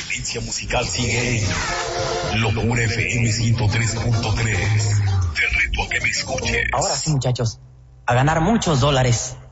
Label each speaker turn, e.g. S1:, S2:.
S1: tendencia musical sigue en Locura FM 103.3. Te reto a que me escuches.
S2: Ahora sí, muchachos, a ganar muchos dólares.